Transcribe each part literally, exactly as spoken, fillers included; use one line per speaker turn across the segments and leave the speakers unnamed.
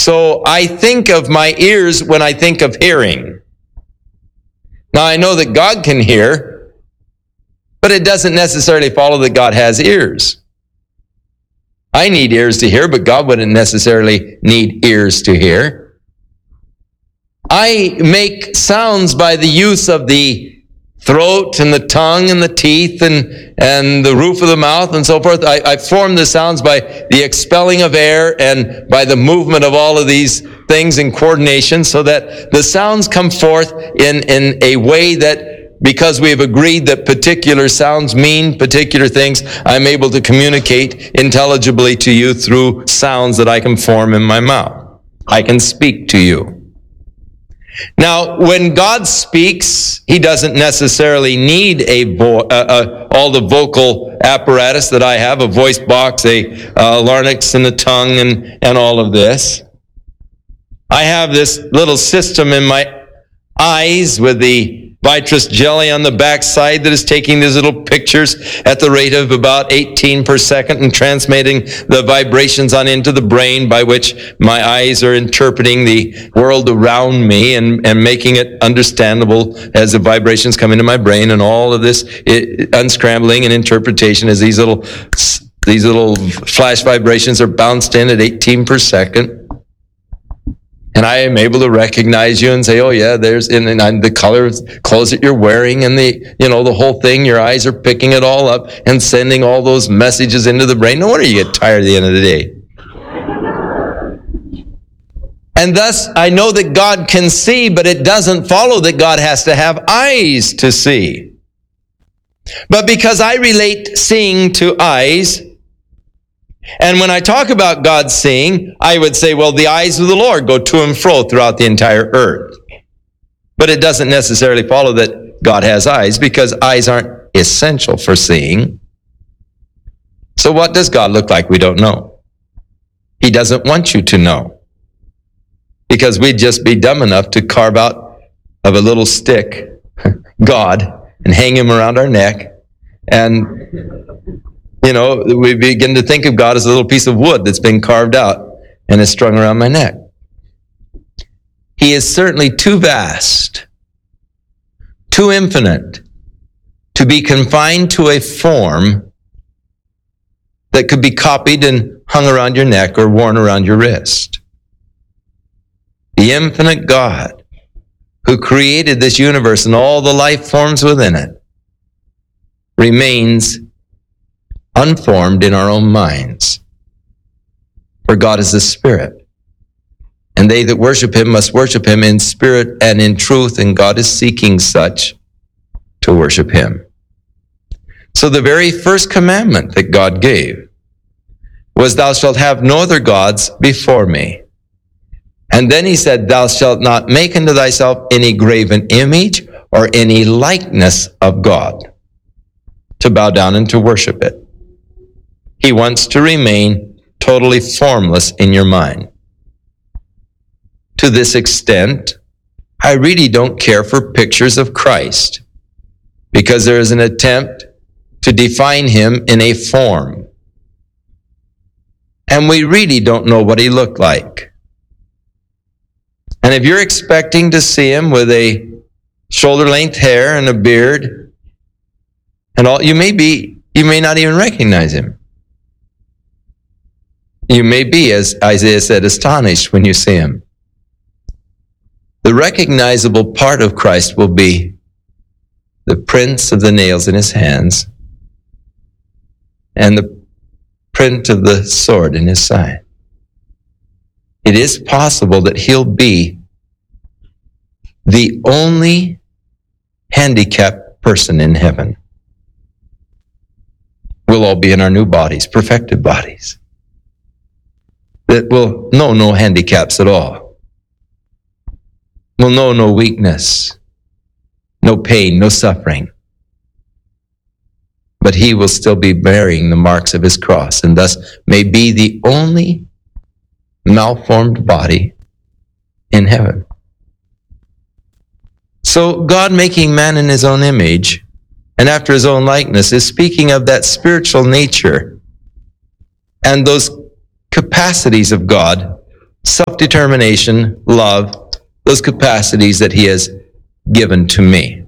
So I think of my ears when I think of hearing. Now I know that God can hear, but it doesn't necessarily follow that God has ears. I need ears to hear, but God wouldn't necessarily need ears to hear. I make sounds by the use of the throat and the tongue and the teeth and, and the roof of the mouth and so forth. I, I form the sounds by the expelling of air and by the movement of all of these things in coordination so that the sounds come forth in, in a way that, because we've agreed that particular sounds mean particular things, I'm able to communicate intelligibly to you through sounds that I can form in my mouth. I can speak to you. Now, when God speaks, he doesn't necessarily need a vo- uh, uh, all the vocal apparatus that I have, a voice box, a uh, larynx and a tongue and, and all of this. I have this little system in my eyes with the vitreous jelly on the backside that is taking these little pictures at the rate of about eighteen per second and transmitting the vibrations on into the brain, by which my eyes are interpreting the world around me and, and making it understandable as the vibrations come into my brain, and all of this it, unscrambling and interpretation as these little these little flash vibrations are bounced in at eighteen per second. And I am able to recognize you and say, oh yeah, there's, and, and the color of clothes that you're wearing and the, you know, the whole thing, your eyes are picking it all up and sending all those messages into the brain. No wonder you get tired at the end of the day. And thus, I know that God can see, but it doesn't follow that God has to have eyes to see. But because I relate seeing to eyes, and when I talk about God seeing, I would say, well, the eyes of the Lord go to and fro throughout the entire earth. But it doesn't necessarily follow that God has eyes, because eyes aren't essential for seeing. So what does God look like? We don't know. He doesn't want you to know, because we'd just be dumb enough to carve out of a little stick God and hang him around our neck, and you know, we begin to think of God as a little piece of wood that's been carved out and is strung around my neck. He is certainly too vast, too infinite, to be confined to a form that could be copied and hung around your neck or worn around your wrist. The infinite God, who created this universe and all the life forms within it, remains unformed in our own minds. For God is a spirit, and they that worship him must worship him in spirit and in truth, and God is seeking such to worship him. So the very first commandment that God gave was, thou shalt have no other gods before me. And then he said, thou shalt not make unto thyself any graven image or any likeness of God, to bow down and to worship it. He wants to remain totally formless in your mind. To this extent, I really don't care for pictures of Christ, because there is an attempt to define him in a form. And we really don't know what he looked like. And if you're expecting to see him with a shoulder-length hair and a beard and all, you may be, you may not even recognize him. You may be, as Isaiah said, astonished when you see him. The recognizable part of Christ will be the prints of the nails in his hands and the print of the sword in his side. It is possible that he'll be the only handicapped person in heaven. We'll all be in our new bodies, perfected bodies, that will know no handicaps at all, will know no weakness, no pain, no suffering. But he will still be bearing the marks of his cross, and thus may be the only malformed body in heaven. So God, making man in his own image and after his own likeness, is speaking of that spiritual nature and those capacities of God self-determination, love, those capacities that he has given to me.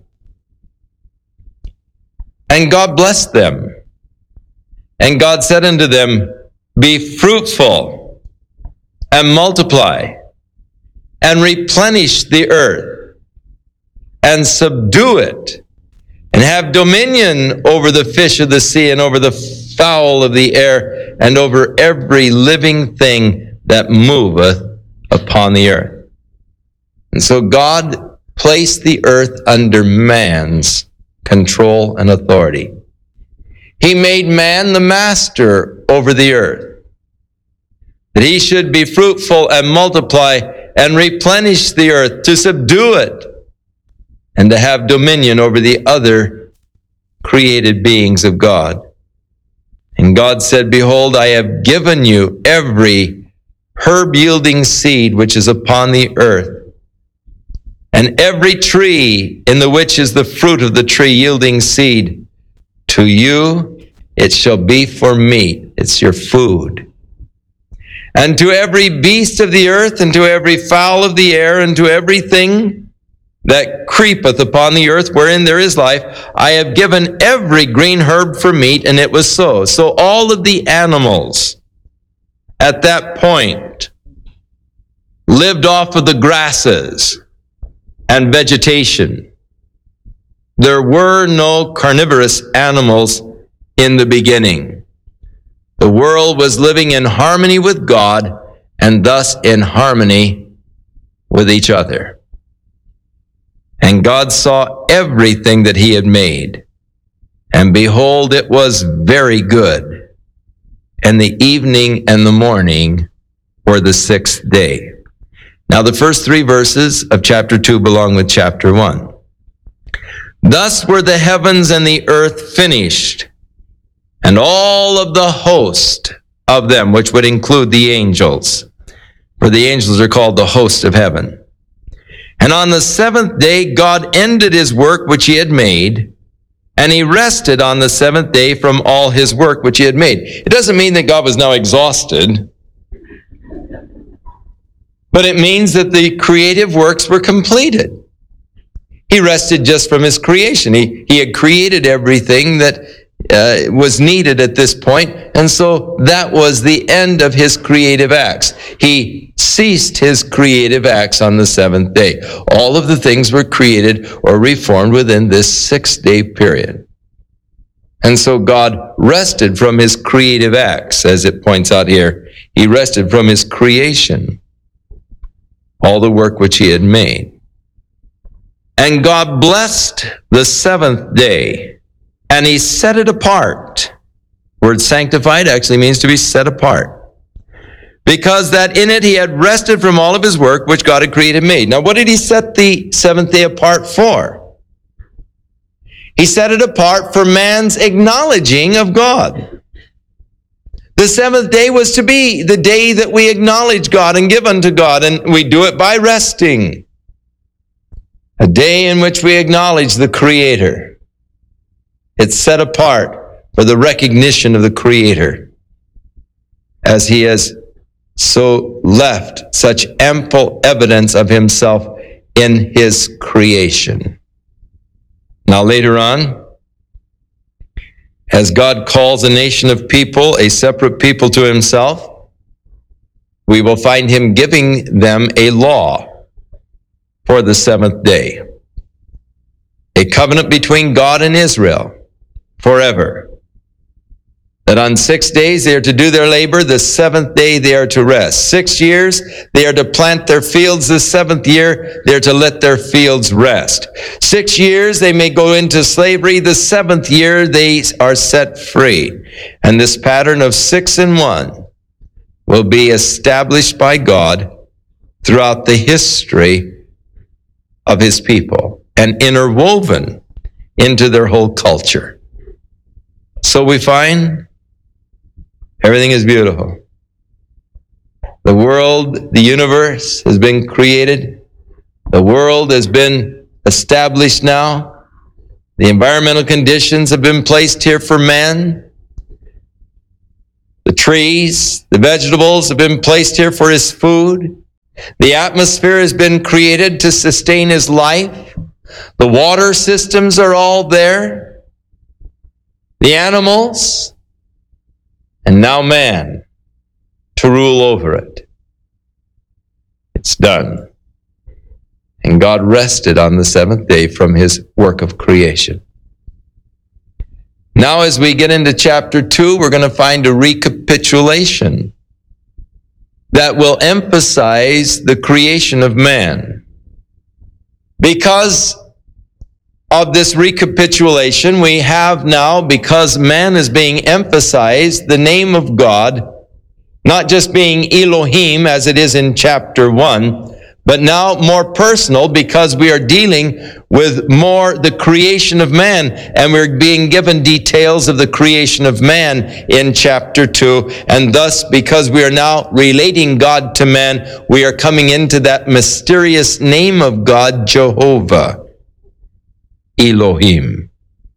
And God blessed them. And God said unto them, be fruitful and multiply and replenish the earth and subdue it and have dominion over the fish of the sea and over the fowl of the air and over every living thing that moveth upon the earth. And so God placed the earth under man's control and authority. He made man the master over the earth, that he should be fruitful and multiply and replenish the earth, to subdue it, and to have dominion over the other created beings of God. And God said, behold, I have given you every herb-yielding seed which is upon the earth, and every tree in the which is the fruit of the tree yielding seed. To you it shall be for meat. It's your food. And to every beast of the earth, and to every fowl of the air, and to everything that creepeth upon the earth wherein there is life, I have given every green herb for meat, and it was so. So all of the animals at that point lived off of the grasses and vegetation. There were no carnivorous animals in the beginning. The world was living in harmony with God, and thus in harmony with each other. And God saw everything that he had made, and behold, it was very good. And the evening and the morning were the sixth day. Now the first three verses of chapter two belong with chapter one. Thus were the heavens and the earth finished, and all of the host of them, which would include the angels, for the angels are called the host of heaven. And on the seventh day, God ended his work which he had made, and he rested on the seventh day from all his work which he had made. It doesn't mean that God was now exhausted, but it means that the creative works were completed. He rested just from his creation. He, he had created everything that uh, was needed at this point, and so that was the end of his creative acts. He ceased his creative acts on the seventh day. All of the things were created or reformed within this six-day period. And so God rested from his creative acts, as it points out here. He rested from his creation, all the work which he had made. And God blessed the seventh day, and he set it apart. The word sanctified actually means to be set apart, because that in it he had rested from all of his work which God had created and made. Now, what did he set the seventh day apart for? He set it apart for man's acknowledging of God. The seventh day was to be the day that we acknowledge God and give unto God, and we do it by resting. A day in which we acknowledge the Creator. It's set apart for the recognition of the Creator, as he has so left such ample evidence of himself in his creation. Now later on, as God calls a nation of people, a separate people to himself, we will find him giving them a law for the seventh day. A covenant between God and Israel forever. That on six days they are to do their labor, the seventh day they are to rest. Six years they are to plant their fields, the seventh year they are to let their fields rest. Six years they may go into slavery, the seventh year they are set free. And this pattern of six and one will be established by God throughout the history of his people and interwoven into their whole culture. So we find everything is beautiful. The world, the universe has been created. The world has been established now. The environmental conditions have been placed here for man. The trees, the vegetables have been placed here for his food. The atmosphere has been created to sustain his life. The water systems are all there. The animals, and now man to rule over it. It's done. And God rested on the seventh day from his work of creation. Now as we get into chapter two, we're going to find a recapitulation that will emphasize the creation of man. Because of this recapitulation, we have now, because man is being emphasized, the name of God, not just being Elohim as it is in chapter one, but now more personal, because we are dealing with more the creation of man, and we're being given details of the creation of man in chapter two. And thus, because we are now relating God to man, we are coming into that mysterious name of God, Jehovah, Elohim.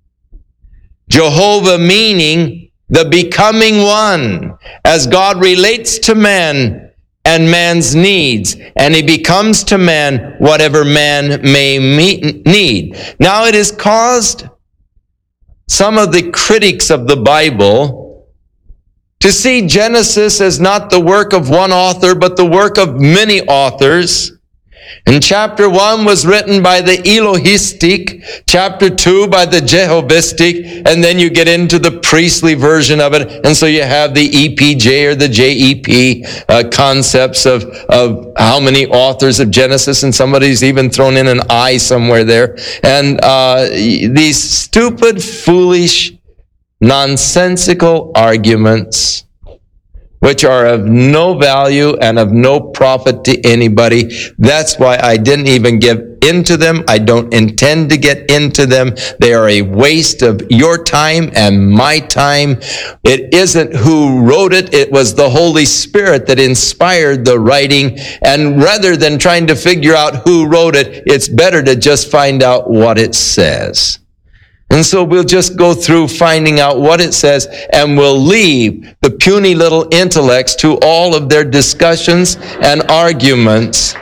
Jehovah meaning the becoming one, as God relates to man and man's needs, and he becomes to man whatever man may meet, need. Now it has caused some of the critics of the Bible to see Genesis as not the work of one author, but the work of many authors. And chapter one was written by the Elohistic, chapter two by the Jehovistic, and then you get into the priestly version of it, and so you have the E P J or the J E P uh, concepts of, of how many authors of Genesis, and somebody's even thrown in an I somewhere there. And uh, these stupid, foolish, nonsensical arguments, which are of no value and of no profit to anybody. That's why I didn't even give into them. I don't intend to get into them. They are a waste of your time and my time. It isn't who wrote it. It was the Holy Spirit that inspired the writing. And rather than trying to figure out who wrote it, it's better to just find out what it says. And so we'll just go through finding out what it says, and we'll leave the puny little intellects to all of their discussions and arguments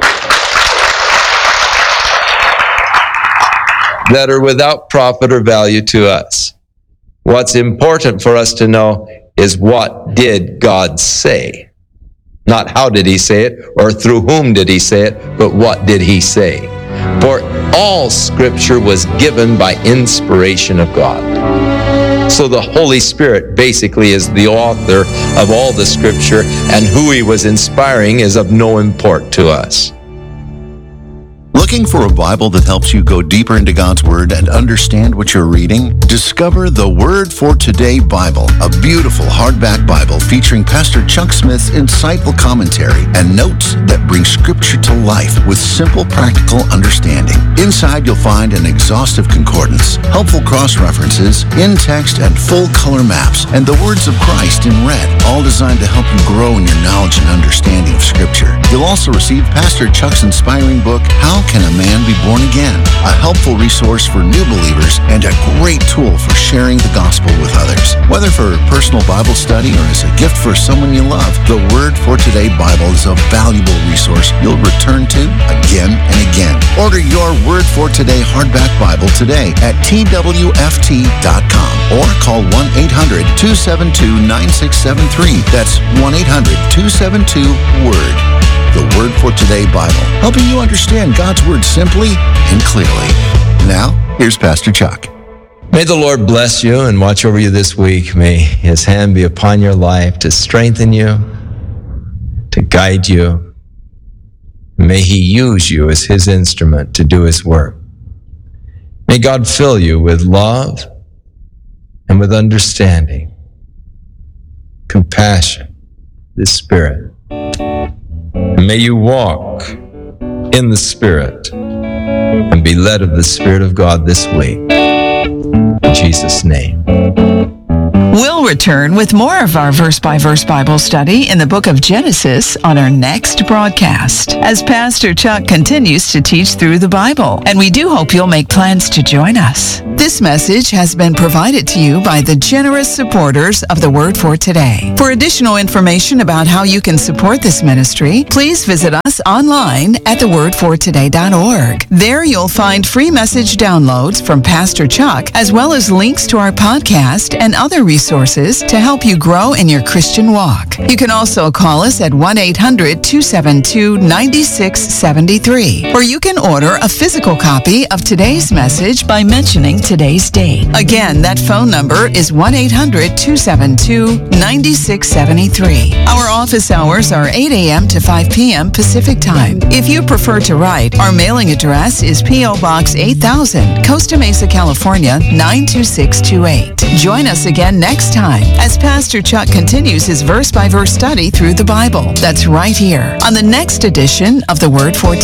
that are without profit or value to us. What's important for us to know is, what did God say? Not how did he say it, or through whom did he say it, but what did he say? For all Scripture was given by inspiration of God. So the Holy Spirit basically is the author of all the Scripture, and who he was inspiring is of no import to us.
Looking for a Bible that helps you go deeper into God's Word and understand what you're reading? Discover the Word for Today Bible, a beautiful hardback Bible featuring Pastor Chuck Smith's insightful commentary and notes that bring Scripture to life with simple, practical understanding. Inside, you'll find an exhaustive concordance, helpful cross-references, in-text and full-color maps, and the words of Christ in red, all designed to help you grow in your knowledge and understanding of Scripture. You'll also receive Pastor Chuck's inspiring book, How Can a Man Be Born Again? A helpful resource for new believers and a great tool for sharing the gospel with others. Whether for personal Bible study or as a gift for someone you love, the Word for Today Bible is a valuable resource you'll return to again and again. Order your Word for Today hardback Bible today at T W F T dot com or call one eight hundred, two seven two, nine six seven three. That's one eight hundred, two seven two, WORD. The Word for Today Bible, helping you understand God's Word simply and clearly. Now, here's Pastor Chuck.
May the Lord bless you and watch over you this week. May his hand be upon your life to strengthen you, to guide you. May he use you as his instrument to do his work. May God fill you with love and with understanding, compassion, the Spirit. And may you walk in the Spirit and be led of the Spirit of God this week. In Jesus' name.
Will return with more of our verse-by-verse Bible study in the book of Genesis on our next broadcast, as Pastor Chuck continues to teach through the Bible, and we do hope you'll make plans to join us. This message has been provided to you by the generous supporters of the Word for Today. For additional information about how you can support this ministry, please visit us online at the word for today dot org. There you'll find free message downloads from Pastor Chuck, as well as links to our podcast and other resources to help you grow in your Christian walk. You can also call us at one eight hundred, two seven two, nine six seven three, or you can order a physical copy of today's message by mentioning today's date. Again, that phone number is one eight hundred, two seven two, nine six seven three. Our office hours are eight a.m. to five p.m. Pacific Time. If you prefer to write, our mailing address is P O. Box eight thousand, Costa Mesa, California, nine two six two eight. Join us again next time as Pastor Chuck continues his verse-by-verse study through the Bible. That's right here on the next edition of the Word for Today.